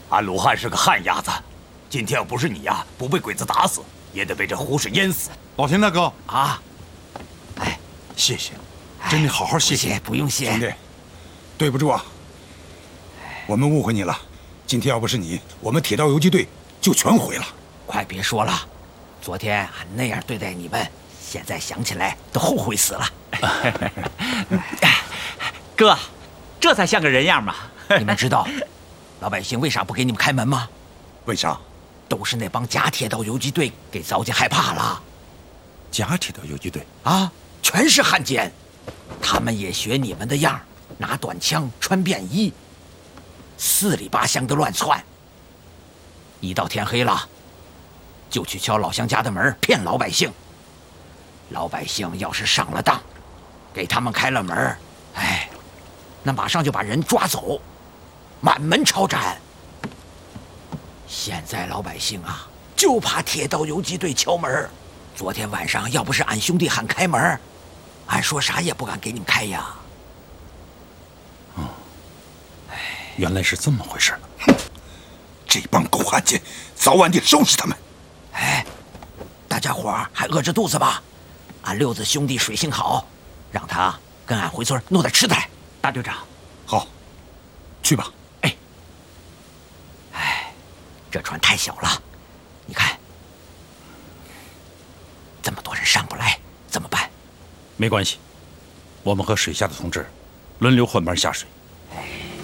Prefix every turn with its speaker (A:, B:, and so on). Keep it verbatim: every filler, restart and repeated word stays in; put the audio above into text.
A: 俺鲁汉是个旱鸭子，今天要不是你呀，不被鬼子打死，也得被这胡氏淹死。
B: 老田大哥
C: 啊，哎，
B: 谢谢，真的好好谢谢，
C: 不用谢。
B: 兄弟，对不住啊，我们误会你了。今天要不是你，我们铁道游击队就全毁了。
C: 快别说了，昨天俺那样对待你们，现在想起来都后悔死了。
D: 哥，这才像个人样嘛！
C: 你们知道老百姓为啥不给你们开门吗？
B: 为啥？
C: 都是那帮假铁道游击队给糟践害怕了。
B: 假铁道游击队
C: 啊，全是汉奸，他们也学你们的样，拿短枪穿便衣，四里八乡的乱窜。一到天黑了，就去敲老乡家的门骗老百姓。老百姓要是上了当，给他们开了门，哎，那马上就把人抓走，满门抄斩。现在老百姓啊，就怕铁道游击队敲门。昨天晚上要不是俺兄弟喊开门，俺说啥也不敢给你们开呀。
B: 嗯，原来是这么回事。哼，这帮狗汉奸，早晚得收拾他们。
C: 哎，大家伙还饿着肚子吧？俺六子兄弟水性好，让他跟俺回村弄点吃的来。
D: 大队长，
B: 好，去吧。
C: 哎，哎，这船太小了，你看，这么多人上不来，怎么办？
B: 没关系，我们和水下的同志轮流换班下水。